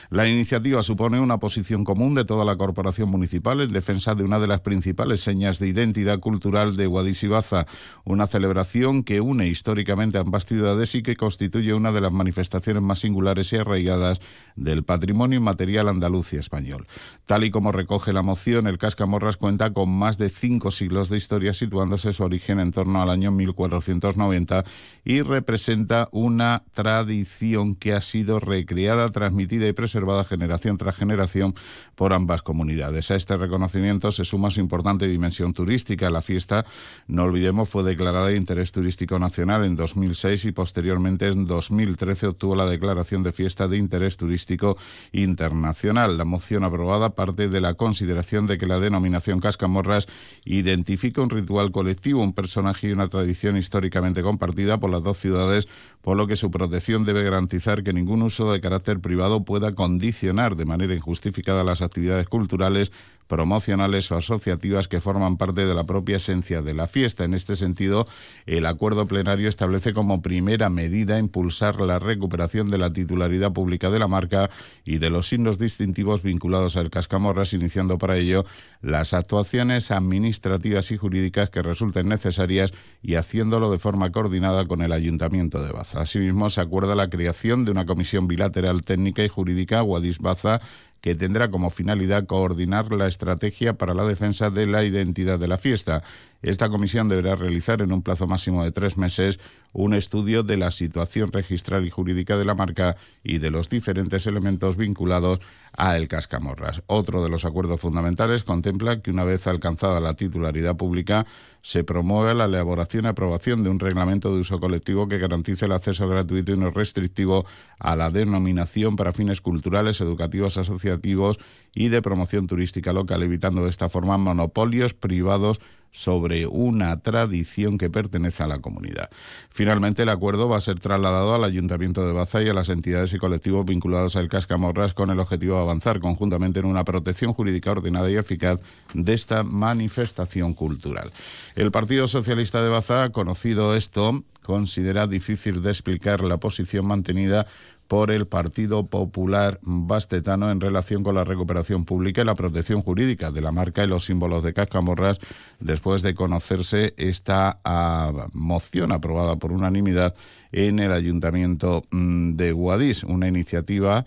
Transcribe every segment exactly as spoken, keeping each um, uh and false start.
La iniciativa supone una posición común de toda la corporación municipal en defensa de una de las principales señas de identidad cultural de Guadix y Baza, una celebración que une históricamente a ambas ciudades y que constituye una de las manifestaciones más singulares y arraigadas del patrimonio inmaterial andaluz y español. Tal y como recoge la moción, el Cascamorras cuenta con más de cinco siglos de historia, situándose su origen en torno al año mil cuatrocientos noventa y representa una tradición que ha sido recreada, transmitida y preservada generación tras generación por ambas comunidades. A este reconocimiento se suma su importante dimensión turística. La fiesta, no olvidemos, fue declarada de interés turístico nacional en dos mil seis y posteriormente en dos mil trece obtuvo la declaración de fiesta de interés turístico internacional. La moción aprobada parte de la consideración de que la denominación Cascamorras identifica un ritual colectivo, un personaje y una tradición históricamente compartida por las dos ciudades, por lo que su protección debe garantizar que ningún uso de carácter privado pueda condicionar de manera injustificada las actividades culturales, promocionales o asociativas que forman parte de la propia esencia de la fiesta. En este sentido, el acuerdo plenario establece como primera medida impulsar la recuperación de la titularidad pública de la marca y de los signos distintivos vinculados al Cascamorras, iniciando para ello las actuaciones administrativas y jurídicas que resulten necesarias y haciéndolo de forma coordinada con el Ayuntamiento de Baza. Asimismo, se acuerda la creación de una comisión bilateral técnica y jurídica Guadix-Baza que tendrá como finalidad coordinar la estrategia para la defensa de la identidad de la fiesta. Esta comisión deberá realizar en un plazo máximo de tres meses un estudio de la situación registral y jurídica de la marca y de los diferentes elementos vinculados a el Cascamorras. Otro de los acuerdos fundamentales contempla que una vez alcanzada la titularidad pública se promueve la elaboración y aprobación de un reglamento de uso colectivo que garantice el acceso gratuito y no restrictivo a la denominación para fines culturales, educativos, asociativos y de promoción turística local, evitando de esta forma monopolios privados sobre una tradición que pertenece a la comunidad. Finalmente, el acuerdo va a ser trasladado al Ayuntamiento de Baza y a las entidades y colectivos vinculados al Cascamorras con el objetivo de avanzar conjuntamente en una protección jurídica ordenada y eficaz de esta manifestación cultural. El Partido Socialista de Baza, conocido esto, considera difícil de explicar la posición mantenida por el Partido Popular Bastetano en relación con la recuperación pública y la protección jurídica de la marca y los símbolos de Cascamorras, después de conocerse esta uh, moción aprobada por unanimidad en el Ayuntamiento de Guadix, una iniciativa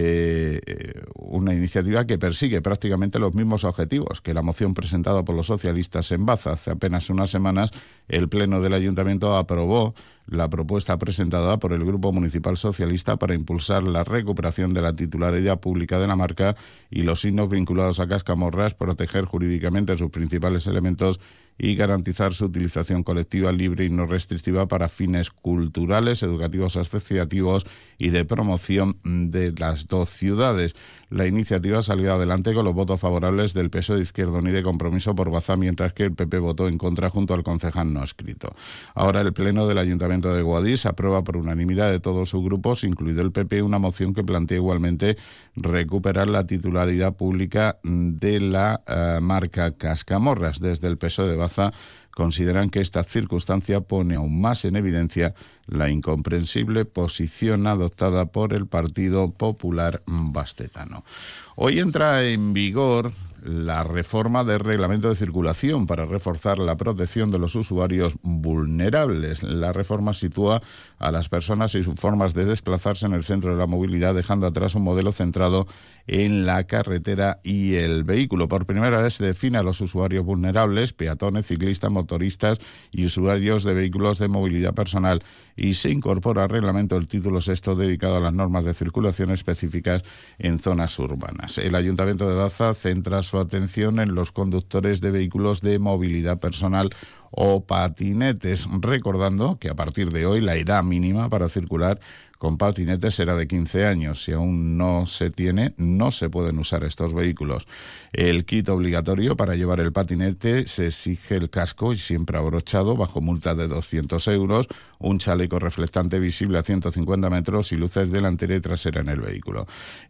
eh, una iniciativa que persigue prácticamente los mismos objetivos que la moción presentada por los socialistas en Baza. Hace apenas unas semanas, el Pleno del Ayuntamiento aprobó la propuesta presentada por el Grupo Municipal Socialista para impulsar la recuperación de la titularidad pública de la marca y los signos vinculados a Cascamorras, proteger jurídicamente sus principales elementos y garantizar su utilización colectiva, libre y no restrictiva para fines culturales, educativos, asociativos y de promoción de las dos ciudades. La iniciativa ha salido adelante con los votos favorables del P S O E, de Izquierda Unida y Compromiso por Baza, mientras que el P P votó en contra junto al concejal no escrito. Ahora el Pleno del Ayuntamiento de Guadix aprueba por unanimidad de todos sus grupos, incluido el P P, una moción que plantea igualmente recuperar la titularidad pública de la uh, marca Cascamorras. Desde el P S O E de Baza consideran que esta circunstancia pone aún más en evidencia la incomprensible posición adoptada por el Partido Popular Bastetano. Hoy entra en vigor la reforma del reglamento de circulación para reforzar la protección de los usuarios vulnerables. La reforma sitúa a las personas y sus formas de desplazarse en el centro de la movilidad, dejando atrás un modelo centrado en la carretera y el vehículo. Por primera vez se define a los usuarios vulnerables, peatones, ciclistas, motoristas y usuarios de vehículos de movilidad personal, y se incorpora al reglamento el título sexto dedicado a las normas de circulación específicas en zonas urbanas. El Ayuntamiento de Baza centra su atención en los conductores de vehículos de movilidad personal o patinetes, recordando que a partir de hoy la edad mínima para circular con patinetes será de quince años. Si aún no se tiene, no se pueden usar estos vehículos. El kit obligatorio para llevar el patinete: se exige el casco y siempre abrochado bajo multa de doscientos euros, un chaleco reflectante visible a ciento cincuenta metros y luces delantera y trasera en el vehículo.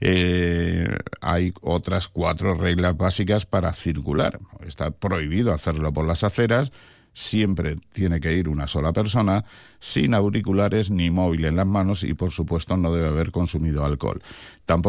Eh, hay otras cuatro reglas básicas para circular. Está prohibido hacerlo por las aceras. Siempre tiene que ir una sola persona, sin auriculares ni móvil en las manos y, por supuesto, no debe haber consumido alcohol. Tampoco